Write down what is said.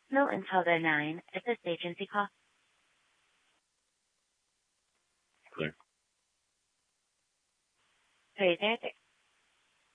Milton Togo 9, is this agency call? Clear. Are you there?